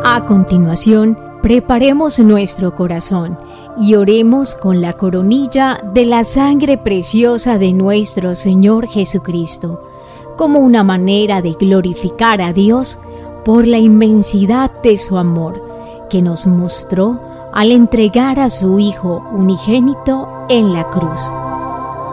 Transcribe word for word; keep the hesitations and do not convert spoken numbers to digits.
A continuación, preparemos nuestro corazón y oremos con la coronilla de la sangre preciosa de nuestro Señor Jesucristo, como una manera de glorificar a Dios por la inmensidad de su amor que nos mostró al entregar a su Hijo unigénito en la cruz.